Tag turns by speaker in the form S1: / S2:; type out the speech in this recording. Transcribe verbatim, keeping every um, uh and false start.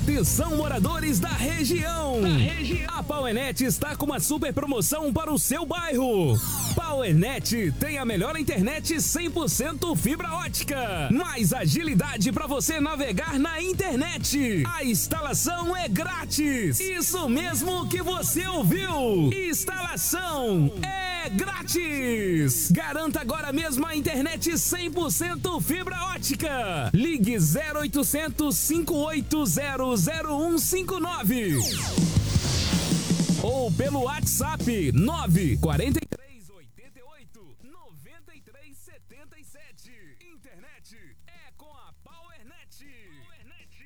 S1: Atenção, moradores da região.
S2: Da região.
S1: A Powernet está com uma super promoção para o seu bairro. Powernet tem a melhor internet cem por cento fibra ótica. Mais agilidade para você navegar na internet. A instalação é grátis. Isso mesmo que você ouviu. Instalação é grátis. Garanta agora mesmo a internet cem por cento fibra ótica. Ligue zero oitocentos, cinco oito zero, zero um cinco nove ou pelo WhatsApp nove quatro três, oito oito, nove três sete sete. Internet é com a Powernet. Powernet.